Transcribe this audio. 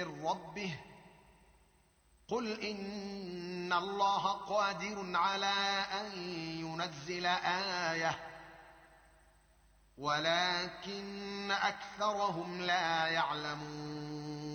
من ربه قل إن الله قادر على أن ينزل آية ولكن أكثرهم لا يعلمون